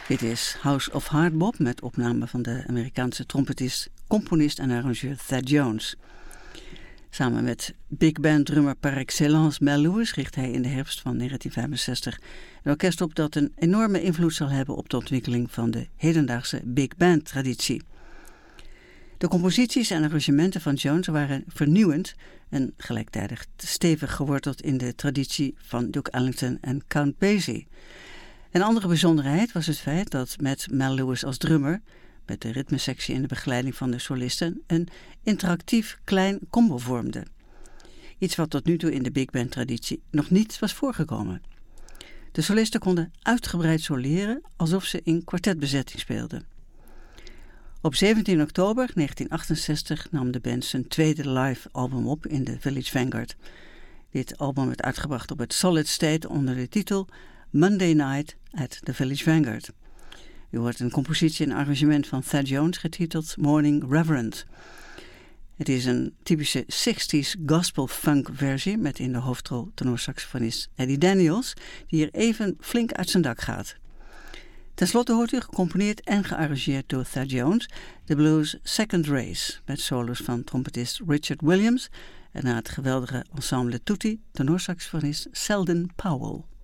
Dit is House of Hardbop met opname van de Amerikaanse trompetist, componist en arrangeur Thad Jones. Samen met big band drummer par excellence Mel Lewis richt hij in de herfst van 1965 een orkest op dat een enorme invloed zal hebben op de ontwikkeling van de hedendaagse big band traditie. De composities en arrangementen van Jones waren vernieuwend en gelijktijdig stevig geworteld in de traditie van Duke Ellington en Count Basie. Een andere bijzonderheid was het feit dat met Mel Lewis als drummer, met de ritmesectie en de begeleiding van de solisten, een interactief klein combo vormde. Iets wat tot nu toe in de big band traditie nog niet was voorgekomen. De solisten konden uitgebreid soleren alsof ze in kwartetbezetting speelden. Op 17 oktober 1968 nam de band zijn tweede live album op in de Village Vanguard. Dit album werd uitgebracht op het Solid State onder de titel Monday Night at the Village Vanguard. U hoort een compositie en arrangement van Thad Jones getiteld Morning Reverend. Het is een typische 60s gospel funk versie met in de hoofdrol tenorsaxofonist Eddie Daniels, die hier even flink uit zijn dak gaat. Ten slotte hoort u gecomponeerd en gearrangeerd door Thad Jones de blues Second Race met solos van trompetist Richard Williams en na het geweldige ensemble Tutti tenorsaxofonist Selden Powell.